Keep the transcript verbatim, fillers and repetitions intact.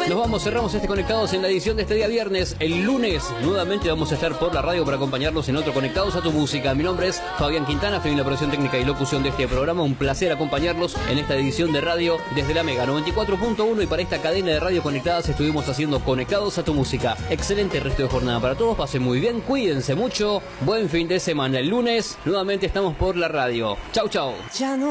Nos vamos, cerramos este Conectados en la edición de este día viernes. El lunes nuevamente vamos a estar por la radio para acompañarlos en otro Conectados a tu Música. Mi nombre es Fabián Quintana, estoy en la producción técnica y locución de este programa. Un placer acompañarlos en esta edición de radio desde la Mega noventa y cuatro punto uno, y para esta cadena de radio conectadas estuvimos haciendo Conectados a tu Música. Excelente resto de jornada para todos, pasen muy bien, cuídense mucho, buen fin de semana. El lunes nuevamente estamos por la radio. Chau, chau. Ya no